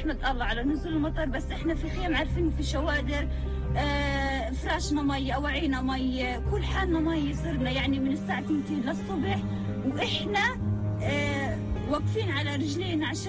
نحمد الله على نزول المطر، بس احنا في خيم عارفين في شوادر فراشنا مي، اواعينا مي، كل حالنا مي، صرنا يعني من الساعه 2 للصبح واحنا واقفين على رجلينا عشان